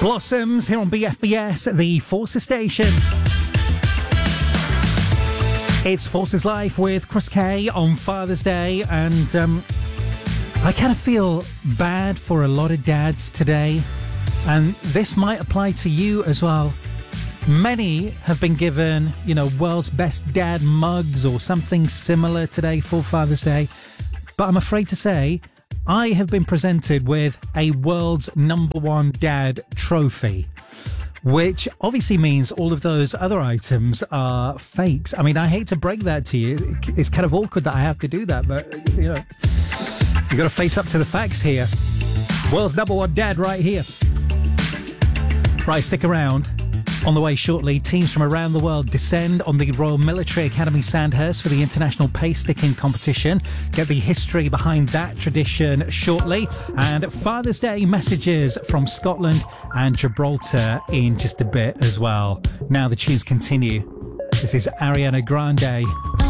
Blossoms here on BFBS, the Forces station. It's Forces Life with Chris Kay on Father's Day, and I kind of feel bad for a lot of dads today, and this might apply to you as well. Many have been given, world's best dad mugs or something similar today for Father's Day, but I'm afraid to say I have been presented with a world's #1 dad trophy, which obviously means all of those other items are fakes. I mean, I hate to break that to you. It's kind of awkward that I have to do that, but, you got to face up to the facts here. World's #1 dad right here. Right, stick around. On the way shortly, teams from around the world descend on the Royal Military Academy Sandhurst for the International Pace Sticking Competition. Get the history behind that tradition shortly. And Father's Day messages from Scotland and Gibraltar in just a bit as well. Now the tunes continue. This is Ariana Grande.